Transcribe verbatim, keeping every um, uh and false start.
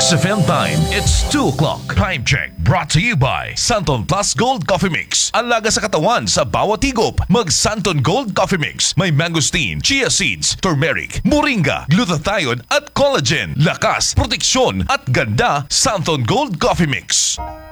X F M time, it's two o'clock. Time check brought to you by Santon Plus Gold Coffee Mix. Alaga sa katawan sa bawat higop. Mag Santon Gold Coffee Mix. May mangosteen, chia seeds, turmeric, moringa, glutathione at collagen. Lakas, proteksyon at ganda. Santon Gold Coffee Mix.